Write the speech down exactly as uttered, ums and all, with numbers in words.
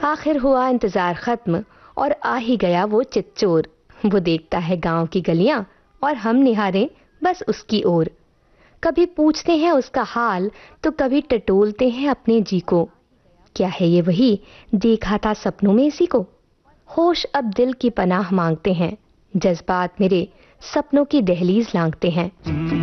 आखिर हुआ इंतजार खत्म और आ ही गया वो चितचोर। वो देखता है गांव की गलियां और हम निहारें बस उसकी ओर। कभी पूछते हैं उसका हाल तो कभी टटोलते हैं अपने जी को। क्या है ये वही देखा था सपनों में इसी को? होश अब दिल की पनाह मांगते हैं, जज्बात मेरे सपनों की दहलीज लांघते हैं।